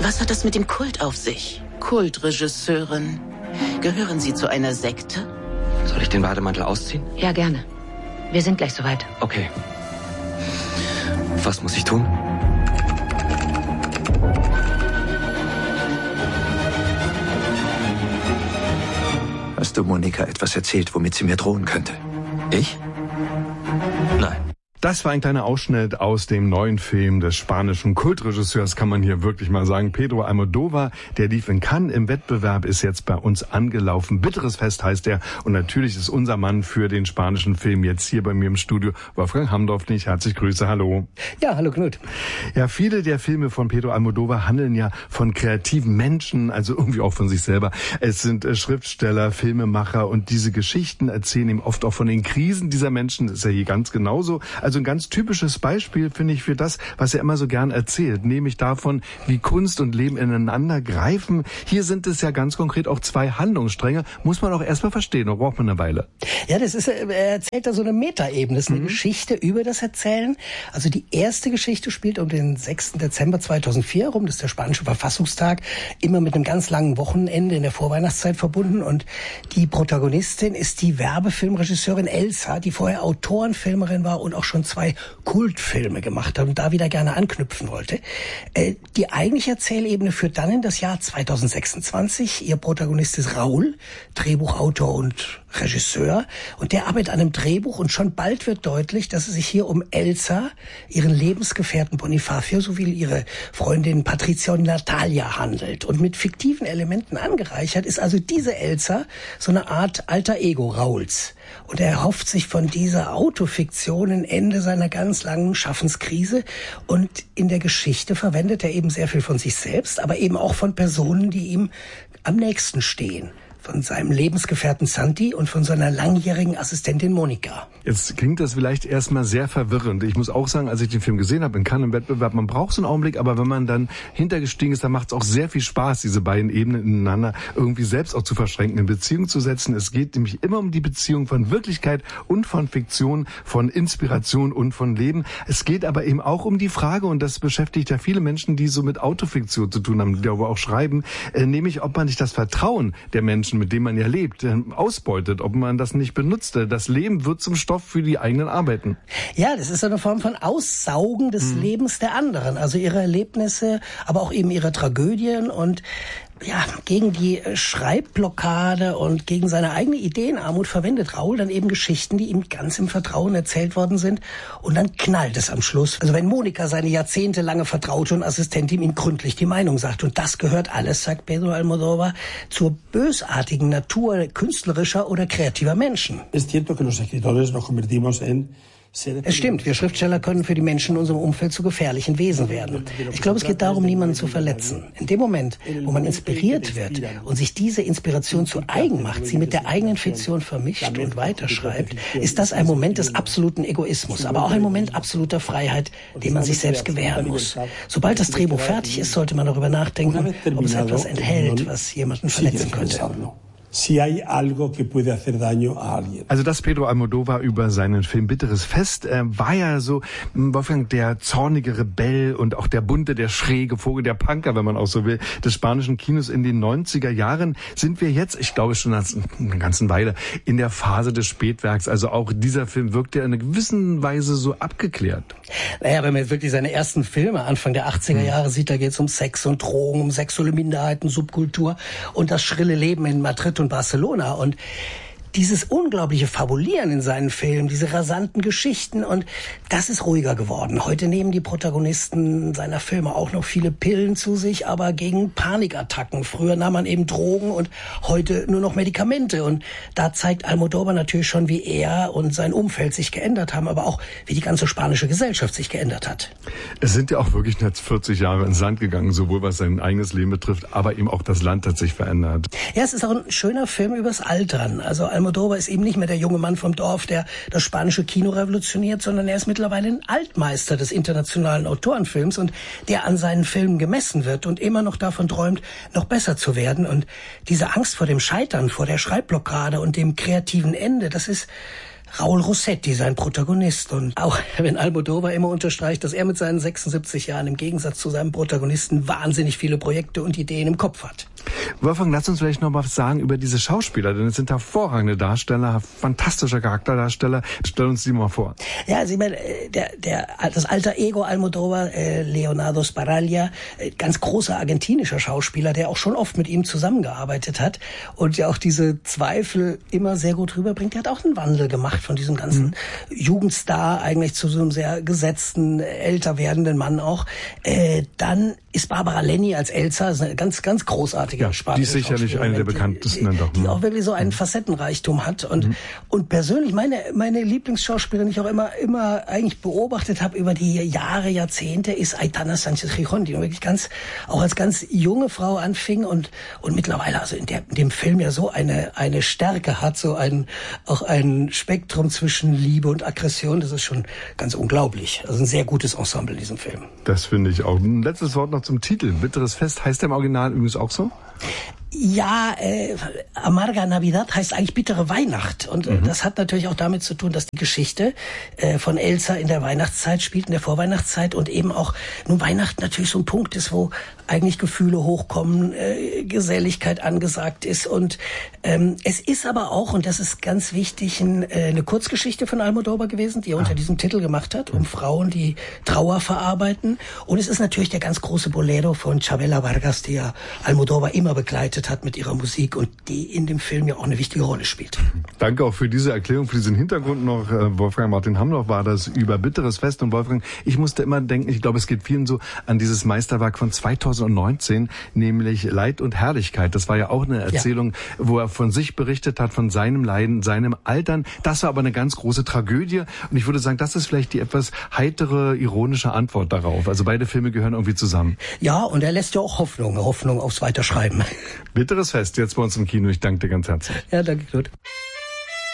Was hat das mit dem Kult auf sich? Kultregisseurin. Gehören Sie zu einer Sekte? Soll ich den Bademantel ausziehen? Ja, gerne. Wir sind gleich soweit. Okay. Was muss ich tun? Hast du Monika etwas erzählt, womit sie mir drohen könnte? Ich? Nein. Das war ein kleiner Ausschnitt aus dem neuen Film des spanischen Kultregisseurs, kann man hier wirklich mal sagen, Pedro Almodóvar. Der lief in Cannes im Wettbewerb, ist jetzt bei uns angelaufen. Bitteres Fest heißt er. Und natürlich ist unser Mann für den spanischen Film jetzt hier bei mir im Studio, Wolfgang Hamdorf, den ich herzlich grüße. Hallo. Ja, hallo Knut. Ja, viele der Filme von Pedro Almodóvar handeln ja von kreativen Menschen, also irgendwie auch von sich selber. Es sind Schriftsteller, Filmemacher und diese Geschichten erzählen ihm oft auch von den Krisen dieser Menschen. Das ist ja hier ganz genauso. Also ein ganz typisches Beispiel, finde ich, für das, was er immer so gern erzählt, nämlich davon, wie Kunst und Leben ineinander greifen. Hier sind es ja ganz konkret auch zwei Handlungsstränge. Muss man auch erstmal verstehen, da braucht man eine Weile. Ja, er erzählt da so eine Metaebene. Das ist eine Geschichte über das Erzählen. Also die erste Geschichte spielt um den 6. Dezember 2004 herum. Das ist der spanische Verfassungstag. Immer mit einem ganz langen Wochenende in der Vorweihnachtszeit verbunden. Und die Protagonistin ist die Werbefilmregisseurin Elsa, die vorher Autorenfilmerin war und auch schon 2 Kultfilme gemacht hat und da wieder gerne anknüpfen wollte. Die eigentliche Erzählebene führt dann in das Jahr 2026. Ihr Protagonist ist Raúl, Drehbuchautor und Regisseur, und der arbeitet an einem Drehbuch und schon bald wird deutlich, dass es sich hier um Elsa, ihren Lebensgefährten Bonifacio sowie ihre Freundin Patricia und Natalia handelt. Und mit fiktiven Elementen angereichert ist also diese Elsa so eine Art alter Ego Raúls. Und er erhofft sich von dieser Autofiktion ein Ende seiner ganz langen Schaffenskrise. Und in der Geschichte verwendet er eben sehr viel von sich selbst, aber eben auch von Personen, die ihm am nächsten stehen. Von seinem Lebensgefährten Santi und von seiner langjährigen Assistentin Monika. Jetzt klingt das vielleicht erstmal sehr verwirrend. Ich muss auch sagen, als ich den Film gesehen habe in Cannes im Wettbewerb, man braucht so einen Augenblick, aber wenn man dann hintergestiegen ist, dann macht es auch sehr viel Spaß, diese beiden Ebenen ineinander irgendwie selbst auch zu verschränken, in Beziehung zu setzen. Es geht nämlich immer um die Beziehung von Wirklichkeit und von Fiktion, von Inspiration und von Leben. Es geht aber eben auch um die Frage, und das beschäftigt ja viele Menschen, die so mit Autofiktion zu tun haben, die darüber auch schreiben, nämlich ob man nicht das Vertrauen der Menschen, mit dem man ja lebt, ausbeutet, ob man das nicht benutzt. Das Leben wird zum Stoff für die eigenen Arbeiten. Ja, das ist eine Form von Aussaugen des Lebens der anderen, also ihre Erlebnisse, aber auch eben ihre Tragödien, und ja, gegen die Schreibblockade und gegen seine eigene Ideenarmut verwendet Raúl dann eben Geschichten, die ihm ganz im Vertrauen erzählt worden sind, und dann knallt es am Schluss. Also wenn Monika, seine jahrzehntelange Vertraute und Assistentin, ihm gründlich die Meinung sagt, und das gehört alles, sagt Pedro Almodóvar, zur bösartigen Natur künstlerischer oder kreativer Menschen. Es cierto que los escritores nos convertimos en Es stimmt, wir Schriftsteller können für die Menschen in unserem Umfeld zu gefährlichen Wesen werden. Ich glaube, es geht darum, niemanden zu verletzen. In dem Moment, wo man inspiriert wird und sich diese Inspiration zu eigen macht, sie mit der eigenen Fiktion vermischt und weiterschreibt, ist das ein Moment des absoluten Egoismus, aber auch ein Moment absoluter Freiheit, den man sich selbst gewähren muss. Sobald das Drehbuch fertig ist, sollte man darüber nachdenken, ob es etwas enthält, was jemanden verletzen könnte. Si hay algo que puede hacer daño a alguien. Also das Pedro Almodóvar über seinen Film Bitteres Fest war ja so, Wolfgang, der zornige Rebell und auch der bunte, der schräge Vogel, der Punker, wenn man auch so will, des spanischen Kinos in den 90er Jahren. Sind wir jetzt, ich glaube schon eine ganze Weile, in der Phase des Spätwerks. Also auch dieser Film wirkt ja in einer gewissen Weise so abgeklärt. Naja, wenn man jetzt wirklich seine ersten Filme Anfang der 80er Jahre sieht, da geht es um Sex und Drogen, um sexuelle Minderheiten, Subkultur und das schrille Leben in Madrid und Barcelona, und dieses unglaubliche Fabulieren in seinen Filmen, diese rasanten Geschichten, und das ist ruhiger geworden. Heute nehmen die Protagonisten seiner Filme auch noch viele Pillen zu sich, aber gegen Panikattacken. Früher nahm man eben Drogen und heute nur noch Medikamente. Und da zeigt Almodóvar natürlich schon, wie er und sein Umfeld sich geändert haben, aber auch wie die ganze spanische Gesellschaft sich geändert hat. Es sind ja auch wirklich jetzt 40 Jahre ins Land gegangen, sowohl was sein eigenes Leben betrifft, aber eben auch das Land hat sich verändert. Ja, es ist auch ein schöner Film übers Altern. Also Almodóvar ist eben nicht mehr der junge Mann vom Dorf, der das spanische Kino revolutioniert, sondern er ist mittlerweile ein Altmeister des internationalen Autorenfilms, und der an seinen Filmen gemessen wird und immer noch davon träumt, noch besser zu werden. Und diese Angst vor dem Scheitern, vor der Schreibblockade und dem kreativen Ende, das ist Raúl Rossetti, sein Protagonist. Und auch wenn Almodóvar immer unterstreicht, dass er mit seinen 76 Jahren im Gegensatz zu seinem Protagonisten wahnsinnig viele Projekte und Ideen im Kopf hat. Wolfgang, lass uns vielleicht noch was sagen über diese Schauspieler, denn es sind hervorragende Darsteller, fantastische Charakterdarsteller. Stell uns die mal vor. Ja, also ich meine, das alter Ego Almodóvar, Leonardo Sbaraglia, ganz großer argentinischer Schauspieler, der auch schon oft mit ihm zusammengearbeitet hat und ja auch diese Zweifel immer sehr gut rüberbringt. Der hat auch einen Wandel gemacht von diesem ganzen Jugendstar eigentlich zu so einem sehr gesetzten, älter werdenden Mann auch. Dann ist Barbara Lenny als Elsa, ist eine ganz, ganz großartige spanische die ist sicherlich eine der bekanntesten dann doch. Die auch wirklich so einen Facettenreichtum hat. Und persönlich meine Lieblingsschauspielerin, die ich auch immer eigentlich beobachtet habe über die Jahre, Jahrzehnte, ist Aitana Sánchez Gijón, die wirklich auch als ganz junge Frau anfing und mittlerweile also in dem Film ja so eine Stärke hat, so auch ein Spektrum zwischen Liebe und Aggression. Das ist schon ganz unglaublich. Also ein sehr gutes Ensemble in diesem Film. Das finde ich auch. Ein letztes Wort noch zum Titel. Bitteres Fest heißt der im Original übrigens auch so? Ja, Amarga Navidad heißt eigentlich bittere Weihnacht. Und das hat natürlich auch damit zu tun, dass die Geschichte von Elsa in der Weihnachtszeit spielt, in der Vorweihnachtszeit und eben auch nun Weihnachten natürlich so ein Punkt ist, wo eigentlich Gefühle hochkommen, Geselligkeit angesagt ist. Und es ist aber auch, und das ist ganz wichtig, eine Kurzgeschichte von Almodóvar gewesen, die er unter diesem Titel gemacht hat, um Frauen, die Trauer verarbeiten. Und es ist natürlich der ganz große Bolero von Chavela Vargas, die ja Almodóvar immer begleitet hat mit ihrer Musik und die in dem Film ja auch eine wichtige Rolle spielt. Danke auch für diese Erklärung, für diesen Hintergrund noch. Wolfgang Martin Hamloch war das über Bitteres Fest. Und Wolfgang, ich musste immer denken, ich glaube, es geht vielen so an dieses Meisterwerk von 2019, nämlich Leid und Herrlichkeit. Das war ja auch eine Erzählung, wo er von sich berichtet hat, von seinem Leiden, seinem Altern. Das war aber eine ganz große Tragödie. Und ich würde sagen, das ist vielleicht die etwas heitere, ironische Antwort darauf. Also beide Filme gehören irgendwie zusammen. Ja, und er lässt ja auch Hoffnung aufs Weiterschreiben. Bitteres Fest, jetzt bei uns im Kino. Ich danke dir ganz herzlich. Ja, danke, Claude.